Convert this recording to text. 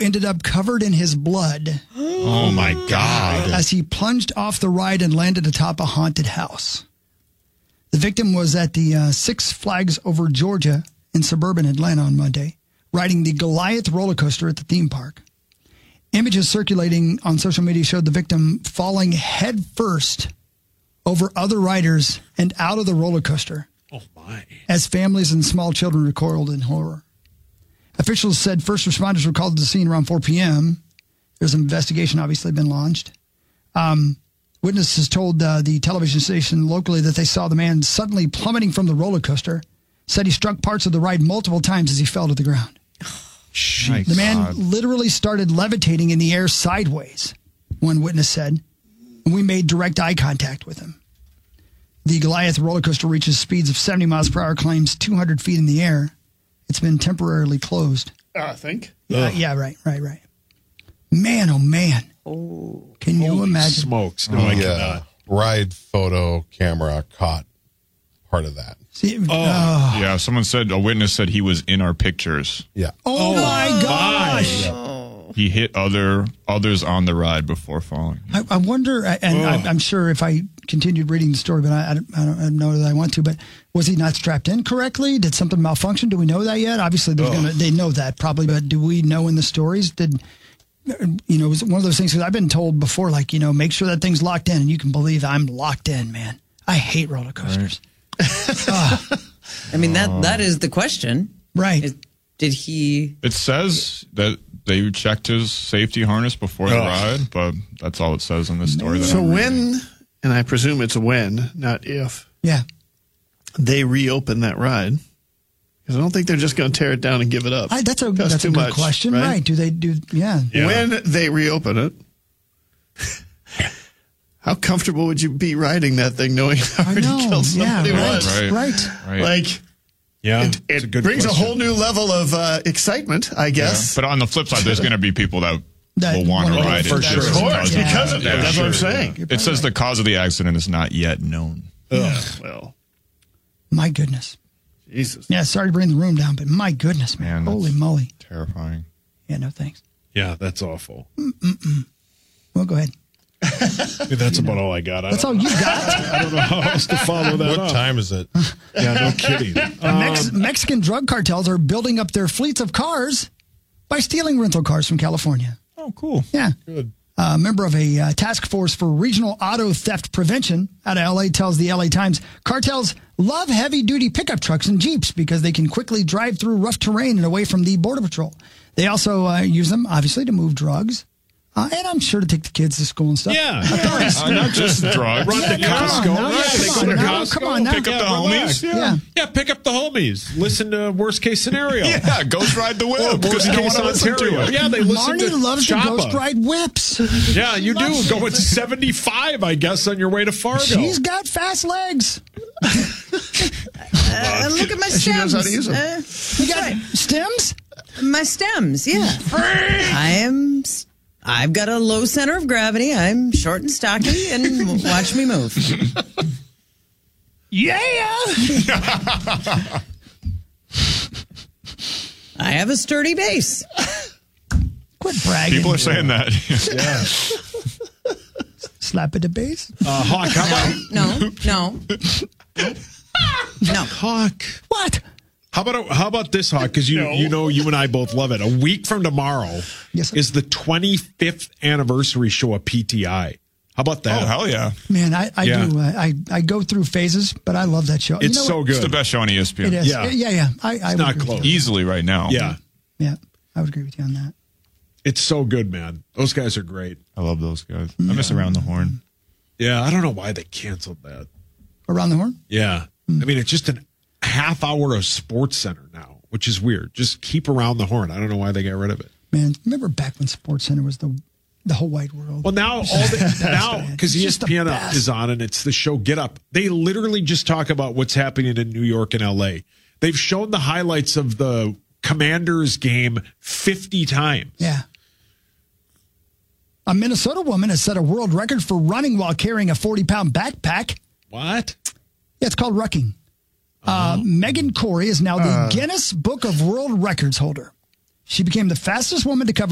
ended up covered in his blood. Oh, my God. As he plunged off the ride and landed atop a haunted house. The victim was at the Six Flags Over Georgia in suburban Atlanta on Monday, riding the Goliath roller coaster at the theme park. Images circulating on social media showed the victim falling head first over other riders and out of the roller coaster. Oh, my. As families and small children recoiled in horror. Officials said first responders were called to the scene around 4 p.m. There's an investigation obviously been launched. Witnesses told the television station locally that they saw the man suddenly plummeting from the roller coaster. Said he struck parts of the ride multiple times as he fell to the ground. Jeez. The man literally started levitating in the air sideways, one witness said, and we made direct eye contact with him. The Goliath roller coaster reaches speeds of 70 miles per hour, climbs 200 feet in the air. It's been temporarily closed. I think. Yeah, right. Man, oh, man. Oh. Can you imagine? Smokes. No, I cannot. Ride photo camera caught part of that. See, Yeah, someone said, a witness said he was in our pictures. Yeah. Oh, my gosh. He hit others on the ride before falling. I wonder, and I'm sure if I continued reading the story, but I don't know that I want to, but was he not strapped in correctly? Did something malfunction? Do we know that yet? Obviously, they know that probably, but do we know in the stories? Was it one of those things, because I've been told before, like, make sure that thing's locked in, and you can believe I'm locked in, man. I hate roller coasters. I mean, that is the question. Right. Did he... It says that they checked his safety harness before the ride, but that's all it says in this story. So when, and I presume it's when, not if, they reopen that ride, because I don't think they're just going to tear it down and give it up. That's a good question. Right. Do they do, When they reopen it, how comfortable would you be riding that thing knowing how already killed somebody once? Right. Like, it brings a whole new level of excitement, I guess. Yeah. But on the flip side, there's going to be people that will want to ride it. For sure. Because of that. That's what I'm saying. It says the cause of the accident is not yet known. Well. My goodness. Jesus. Yeah, sorry to bring the room down, but my goodness, man. Holy moly. Terrifying. Yeah, no thanks. Yeah, that's awful. Well, go ahead. That's about all I got. That's all you got? I don't know how else to follow that up. What time is it? Yeah, no kidding. Mexican drug cartels are building up their fleets of cars by stealing rental cars from California. Oh, cool. Yeah. Good. A member of a task force for regional auto theft prevention out of L.A. tells the L.A. Times, cartels love heavy-duty pickup trucks and Jeeps because they can quickly drive through rough terrain and away from the Border Patrol. They also use them, obviously, to move drugs. And I'm sure to take the kids to school and stuff. Yeah. Not just drugs. Run to Costco. Come on now. Pick up the homies. Yeah, pick up the homies. Listen to worst case scenario. Yeah, Ghost Ride the Whip. Because you don't want to listen to it. Yeah, they listen to Marnie loves Choppa. the Ghost Ride whips. Yeah, you do. Going 75, I guess, on your way to Fargo. She's got fast legs. Look at my stems. She knows how to use them. You got stems? My stems, yeah. I've got a low center of gravity. I'm short and stocky, and watch me move. Yeah! I have a sturdy base. Quit bragging. People are saying that. Slap at the base? Hawk, how about... No. Hawk. What? How about this, Hawk? Because you know you and I both love it. A week from tomorrow is the 25th anniversary show of PTI. How about that? Oh, hell yeah. Man, I do. I go through phases, but I love that show. It's so good. It's the best show on ESPN. It is. Yeah. Yeah. It's not close. Easily right now. Yeah. Yeah, I would agree with you on that. It's so good, man. Those guys are great. I love those guys. I miss Around the Horn. Yeah, I don't know why they canceled that. Around the Horn? Yeah. I mean, it's just a half hour of Sports Center now, which is weird. Just keep Around the Horn. I don't know why they got rid of it. Man, remember back when Sports Center was the whole wide world? Well, now because ESPN is on and it's the show Get Up. They literally just talk about what's happening in New York and LA. They've shown the highlights of the Commanders game 50 times. Yeah. A Minnesota woman has set a world record for running while carrying a 40-pound backpack. What? Yeah, it's called rucking. Megan Corey is now the Guinness Book of World Records holder. She became the fastest woman to cover